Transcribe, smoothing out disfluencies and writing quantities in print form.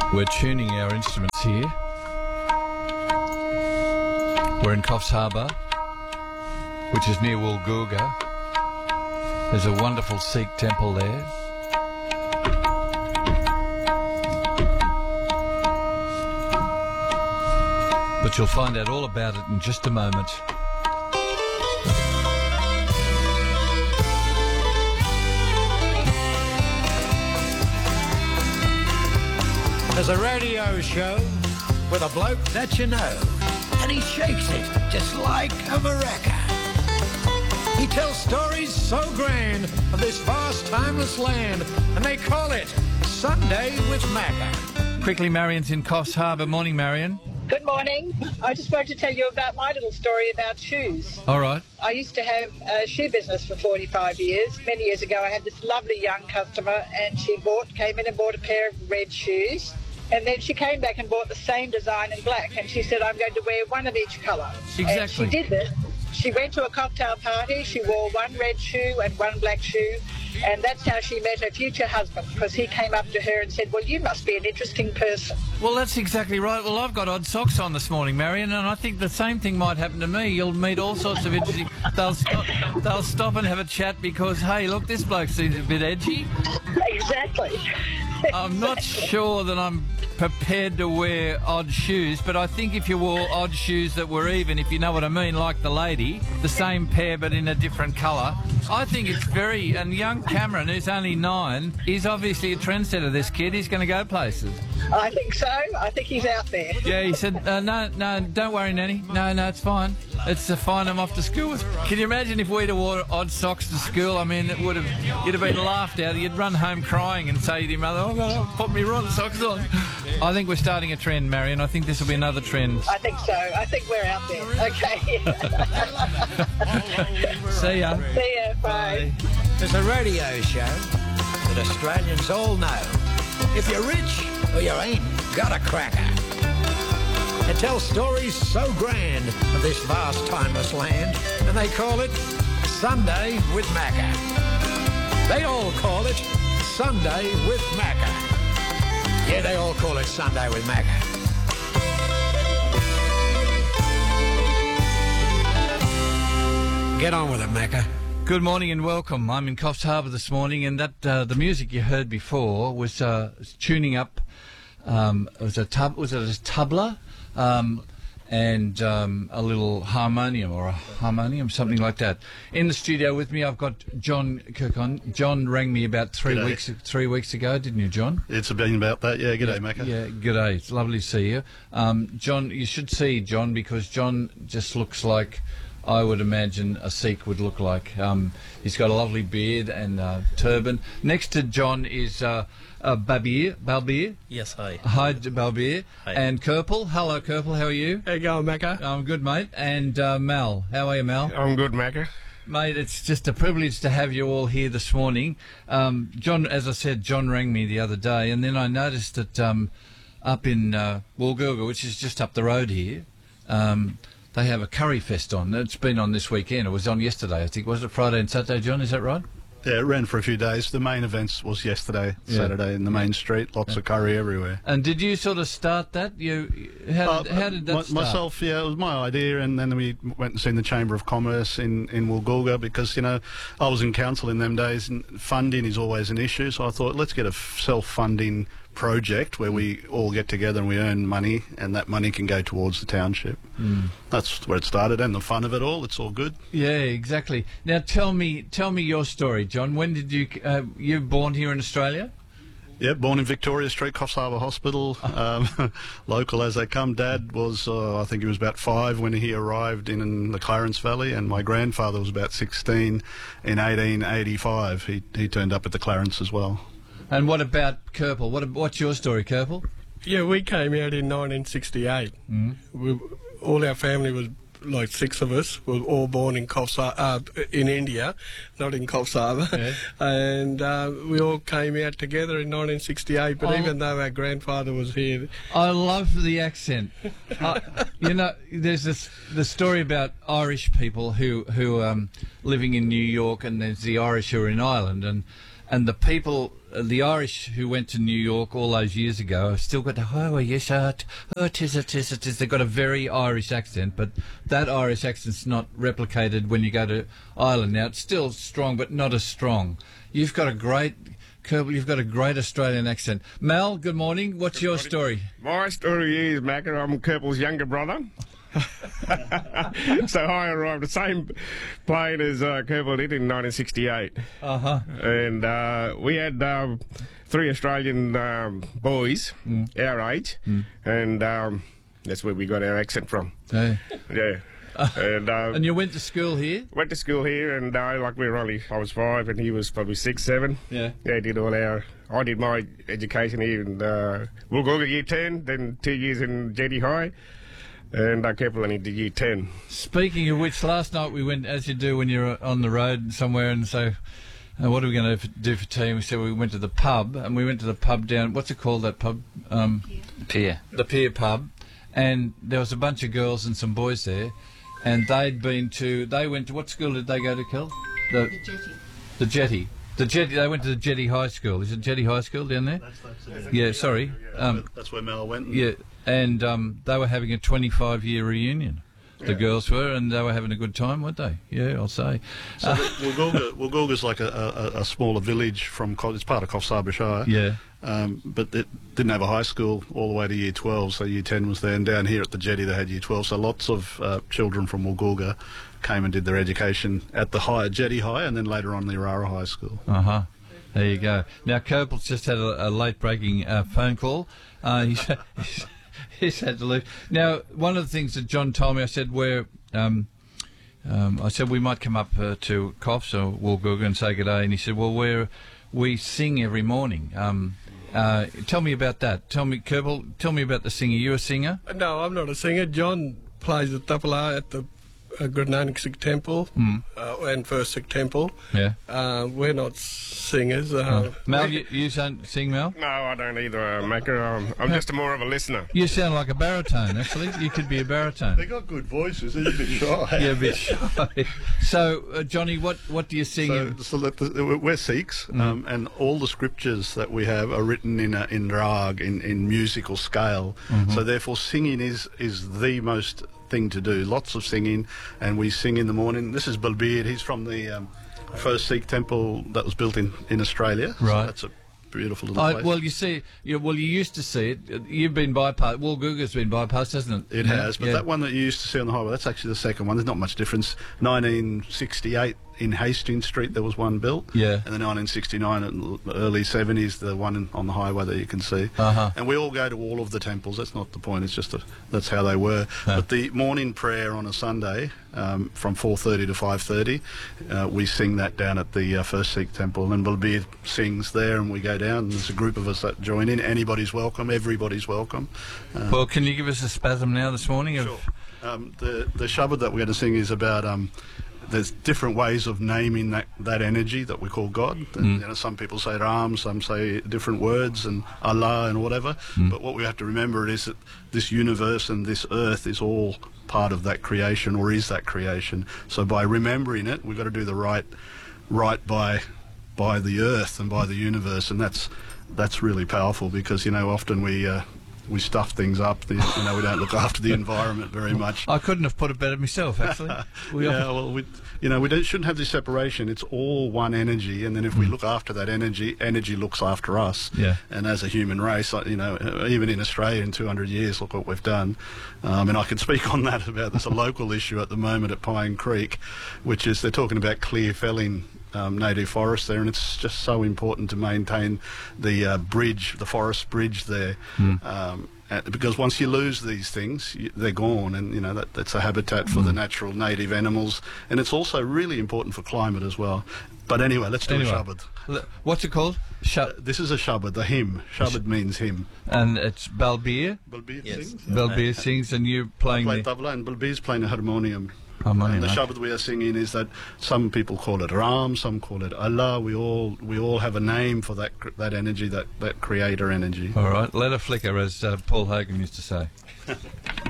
We're tuning our instruments here. We're in Coffs Harbour, which is near Woolgoolga. There's a wonderful Sikh temple there. But you'll find out all about it in just a moment. There's a radio show with a bloke that you know, and he shakes it just like a maraca. He tells stories so grand of this vast, timeless land, and they call it Sunday with Macca. Quickly, Marion's in Coffs Harbour. Morning, Marion. Good morning. I just wanted to tell you about my little story about shoes. All right. I used to have a shoe business for 45 years. Many years ago, I had this lovely young customer, and she came in and bought a pair of red shoes. And then she came back and bought the same design in black, and she said, I'm going to wear one of each colour. Exactly. And she did this. She went to a cocktail party, she wore one red shoe and one black shoe, and that's how she met her future husband, because he came up to her and said, well, you must be an interesting person. Well, that's exactly right. Well, I've got odd socks on this morning, Marion, and I think the same thing might happen to me. You'll meet all sorts of interesting... They'll stop and have a chat because, hey, look, this bloke seems a bit edgy. Exactly. I'm not sure that I'm prepared to wear odd shoes, but I think if you wore odd shoes that were even, if you know what I mean, like the lady, the same pair but in a different colour, I think it's very... And young Cameron, who's only 9, is obviously a trendsetter, this kid. He's going to go places. I think so. I think he's out there. Yeah, he said, no, don't worry, Nanny. No, it's fine. It's fine, I'm off to school. Can you imagine if we'd have wore odd socks to school? I mean, you'd have been laughed at. You'd run home crying and say to your mother, oh, God, put me wrong socks on. I think we're starting a trend, Marion. I think this will be another trend. I think so. I think we're out there. Okay. See ya. See ya. Bye. There's a radio show that Australians all know. If you're rich or you ain't got a cracker. It tells stories so grand of this vast, timeless land, and they call it Sunday with Macca. They all call it Sunday with Macca. Yeah, they all call it Sunday with Macca. Get on with it, Macca. Good morning and welcome. I'm in Coffs Harbour this morning, and that the music you heard before was tuning up. Was it a tabla? And a little harmonium or a harmonium, something like that. In the studio with me, I've got John Kirkon. John rang me about 3 weeks ago, didn't you, John? It's been about that, yeah. G'day, Macca. Yeah, g'day. It's lovely to see you. John, you should see John because John just looks like I would imagine a Sikh would look like. He's got a lovely beard and turban. Next to John is Balbir. Yes, hi. Hi, Balbir. Hi. And Kerpel. Hello, Kerpel. How are you? How you going, Macca? I'm good, mate. And Mal. How are you, Mal? I'm good, Macca. Mate, it's just a privilege to have you all here this morning. John, as I said, John rang me the other day, and then I noticed that up in Woolgoolga, which is just up the road here, they have a curry fest on. It's been on this weekend. It was on yesterday, I think. Was it Friday and Saturday, John? Is that right? Yeah, it ran for a few days. The main events was yesterday, Saturday, in the main street. Lots of curry everywhere. And did you sort of start that? How did that start? Myself, yeah, it was my idea, and then we went and seen the Chamber of Commerce in Woolgoolga because, you know, I was in council in them days, and funding is always an issue, so I thought, let's get a self-funding project where we all get together and we earn money, and that money can go towards the township. That's where it started, and the fun of it all. It's all good. Yeah, exactly. Now tell me your story, John. When did you born here in Australia? Yeah, born in Victoria Street, Coffs Harbour Hospital. Local as they come. Dad was, I think he was about 5 when he arrived in the Clarence Valley, and my grandfather was about 16 in 1885. He turned up at the Clarence as well. And what about Kerpel? What's your story, Kerpel? Yeah, we came out in 1968. All our family was, like 6 of us, were all born in in India, not in Coffs Harbour. Yeah. And we all came out together in 1968, but even though our grandfather was here... I love the accent. You know, there's the story about Irish people who living in New York, and there's the Irish who are in Ireland, and the people the Irish who went to New York all those years ago have still got the tis. They've got a very Irish accent, but that Irish accent's not replicated when you go to Ireland. Now, it's still strong, but not as strong. You've got a great... Kerbal, you've got a great Australian accent. Mel, good morning. What's your story? My story is, Macca, I'm Kerbal's younger brother. So I arrived the same plane as Kerbal did in 1968. Uh-huh. And we had 3 Australian boys our age, and that's where we got our accent from. Yeah. Yeah. And you went to school here? Went to school here, and I was 5 and he was probably 6, 7. Yeah. Yeah, I did my education here in Woolgoolga year 10, then 2 years in Jetty High, and I kept learning to year 10. Speaking of which, last night we went, as you do when you're on the road somewhere, and so what are we going to do for tea? We said we went to the pub, and we went to the pub down, what's it called, that pub? Pier. The Pier pub, and there was a bunch of girls and some boys there, and they went to, what school did they go to, Kel? The Jetty. The Jetty, they went to the Jetty High School. Is it Jetty High School down there? Yeah, sorry. That's where Mel went. Yeah, and they were having a 25-year reunion. The girls were, and they were having a good time, weren't they? Yeah, I'll say. So Woolgoolga's like a smaller village from, it's part of Coffs Harbour Shire. Yeah. But it didn't have a high school all the way to year 12, so year 10 was there. And down here at the Jetty they had year 12, so lots of children from Woolgoolga came and did their education at the Jetty High, and then later on the Urara High School. Uh-huh. There you go. Now, Kerbal's just had a late-breaking phone call. He's had to leave. Now, one of the things that John told me, I said I said we might come up to Coffs or Woolgoolga and say good day, and he said, well, we sing every morning. Tell me about that. Kerbal, tell me about the singer. You a singer? No, I'm not a singer. John plays the tabla at the Good Nanak Sikh Temple and First Sikh Temple. Yeah. We're not singers. Mel, you don't sing, Mel? No, I don't either, Macca. I'm just more of a listener. You sound like a baritone, actually. You could be a baritone. They got good voices. They're a bit shy. Yeah, a bit shy. So, Johnny, what do you sing? We're Sikhs, and all the scriptures that we have are written in rag, in musical scale. So therefore, singing is the most thing to do. Lots of singing, and we sing in the morning. This is Balbir. He's from the first Sikh temple that was built in Australia. Right. So that's a beautiful little place. Well, you see, you used to see it. You've been bypassed. Woolgoolga's been bypassed, hasn't it? It has, but that one that you used to see on the highway, that's actually the second one. There's not much difference. 1968 in Hastings Street there was one built. Yeah. And then 1969 in the early 70s the one on the highway that you can see. And we all go to all of the temples. That's not the point. It's just that's how they were. But the morning prayer on a Sunday from 4:30 to 5:30, we sing that down at the First Sikh Temple, and Balbir sings there, and we go down. And there's a group of us that join in. Anybody's welcome. Everybody's welcome. Well, can you give us a spasm now this morning? Sure. The Shabad that we're going to sing is about there's different ways of naming that energy that we call God. And, some people say Ram, some say different words, and Allah and whatever. But what we have to remember is that this universe and this earth is all part of that creation, or is that creation. So by remembering it, we've got to do the right by the earth and by the universe, and that's really powerful, because often we stuff things up. We don't look after the environment very much. I couldn't have put it better myself, actually. We shouldn't have this separation. It's all one energy, and then if we look after that energy looks after us. Yeah. And as a human race, even in Australia in 200 years, look what we've done. And I can speak on that there's a local issue at the moment at Pine Creek, which is they're talking about clear felling native forest there, and it's just so important to maintain the forest bridge there, because once you lose these things, they're gone, and that's a habitat for the natural native animals, and it's also really important for climate as well. But anyway, let's do a Shabad. What's it called? This is a Shabad, the hymn. Shabad means hymn. And it's Balbir? Balbir sings. Balbir sings, and you're playing I play tabla, and Balbir's playing a harmonium. And the Shabad we are singing is that some people call it Ram, some call it Allah. We all have a name for that energy, that creator energy. All right, let her flicker, as Paul Hogan used to say.